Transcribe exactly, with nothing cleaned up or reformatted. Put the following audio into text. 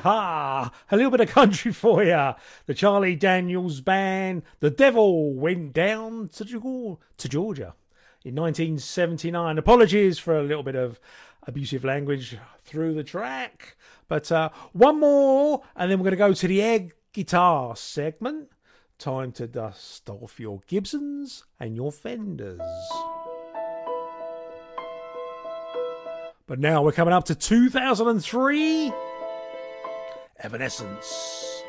Ha! A little bit of country for ya. The Charlie Daniels Band. The Devil Went Down to, to Georgia in nineteen seventy-nine. Apologies for a little bit of abusive language through the track. But uh, one more, and then we're going to go to the air guitar segment. Time to dust off your Gibsons and your Fenders. But now we're coming up to two thousand three. Evanescence.